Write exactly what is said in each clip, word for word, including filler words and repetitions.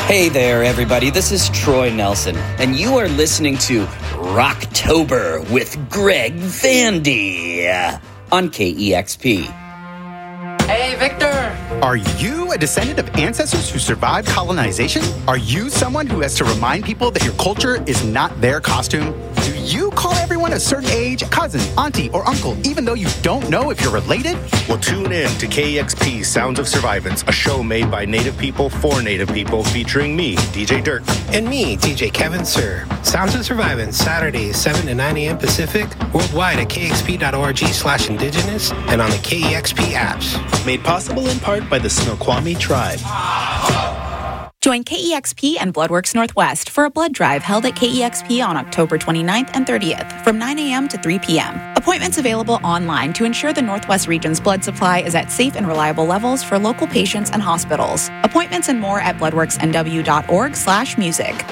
Hey there, everybody. This is Troy Nelson, and you are listening to Rocktober with Greg Vandy on K E X P. Hey, Victor! Are you a descendant of ancestors who survived colonization? Are you someone who has to remind people that your culture is not their costume? Do you call everyone a certain age cousin, auntie, or uncle, even though you don't know if you're related? Well, tune in to K E X P Sounds of Survivance, a show made by Native people for Native people, featuring me, D J Dirk. And me, D J Kevin Sir. Sounds of Survivance, Saturdays, seven to nine a.m. Pacific, worldwide at kxp.org slash indigenous, and on the K E X P apps. Made possible in part by the Snoqualmie Tribe. Join K E X P and Bloodworks Northwest for a blood drive held at K E X P on October twenty-ninth and thirtieth from nine a.m. to three p.m. Appointments available online to ensure the Northwest region's blood supply is at safe and reliable levels for local patients and hospitals. Appointments and more at bloodworksnw.org slash music.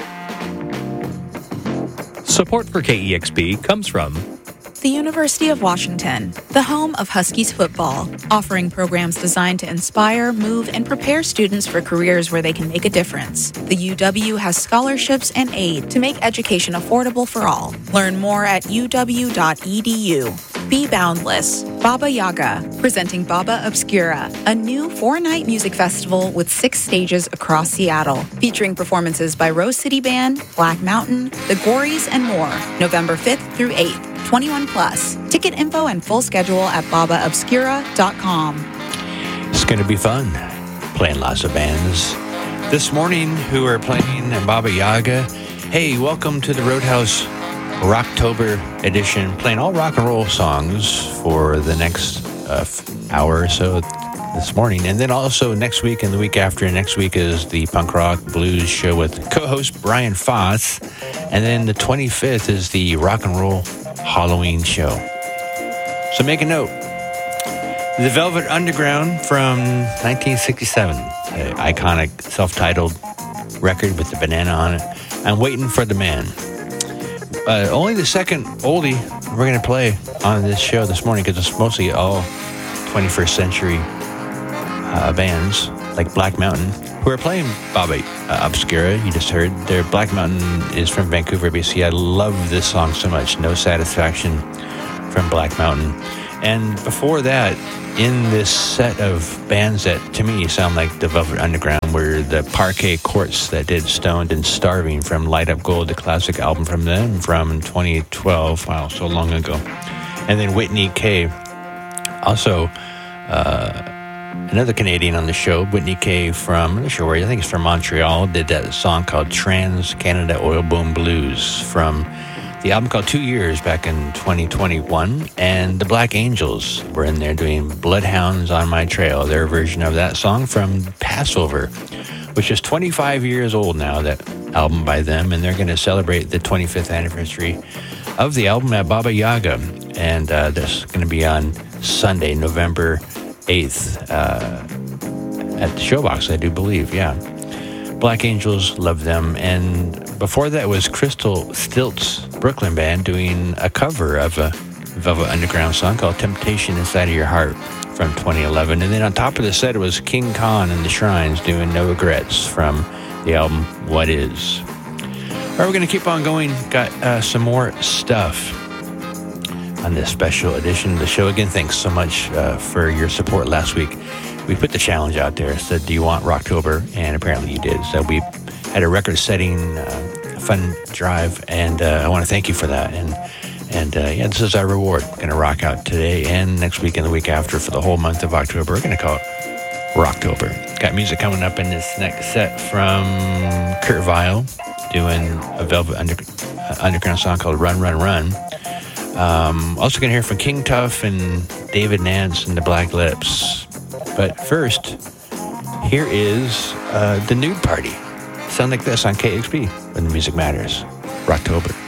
Support for K E X P comes from the University of Washington, the home of Huskies football, offering programs designed to inspire, move, and prepare students for careers where they can make a difference. The U W has scholarships and aid to make education affordable for all. Learn more at u w dot e d u. Be Boundless, Baba Yaga, presenting Baba Obscura, a new four-night music festival with six stages across Seattle, featuring performances by Rose City Band, Black Mountain, The Gories, and more, November fifth through eighth, twenty-one plus. Ticket info and full schedule at baba obscura dot com. It's going to be fun, playing lots of bands. This morning, who are playing Baba Yaga. Hey, welcome to the Roadhouse Rocktober edition, playing all rock and roll songs for the next uh, hour or so this morning. And then also next week and the week after, next week is the Punk Rock Blues show with co-host Brian Foss. And then the twenty-fifth is the Rock and Roll Halloween show. So make a note. The Velvet Underground from nineteen sixty-seven, an iconic self-titled record with the banana on it. I'm Waiting for the Man. Uh, only the second oldie we're going to play on this show this morning, because it's mostly all twenty-first century uh, bands like Black Mountain, who are playing Baba uh, Obscura. You just heard their Black Mountain is from Vancouver, B C. I love this song so much. No Satisfaction from Black Mountain. And before that, in this set of bands that to me sound like the Velvet Underground, were the Parquet Courts that did Stoned and Starving from Light Up Gold, the classic album from them from twenty twelve. Wow, so long ago. And then Whitney Kay, also uh, another Canadian on the show, Whitney Kay from, I'm not sure where, I think it's from Montreal, did that song called Trans Canada Oil Boom Blues from the album called Two Years back in twenty twenty-one. And the Black Angels were in there doing Bloodhounds on My Trail, their version of that song from Passover, which is twenty-five years old now, that album by them. And they're going to celebrate the twenty-fifth anniversary of the album at Baba Yaga. And uh, that's going to be on Sunday, November eighth, uh, at the Showbox, I do believe, yeah. Black Angels, love them. And before that was Crystal Stilts Brooklyn Band doing a cover of a Velvet Underground song called Temptation Inside of Your Heart from twenty eleven. And then on top of the set, it was King Khan and the Shrines doing No Regrets from the album What Is. All right, we're going to keep on going. Got uh, some more stuff on this special edition of the show. Again, thanks so much uh, for your support last week. We put the challenge out there, said, do you want Rocktober? And apparently you did. So we had a record-setting uh, fun drive, and uh, I want to thank you for that. And and uh, yeah, this is our reward. Going to rock out today and next week and the week after for the whole month of October. We're going to call it Rocktober. Got music coming up in this next set from Kurt Vile, doing a Velvet under, uh, Underground song called Run, Run, Run. Um, also going to hear from King Tuff and David Nance and the Black Lips. But first, here is uh, the Nude Party. Sound like this on K X P when the music matters. Rocktober.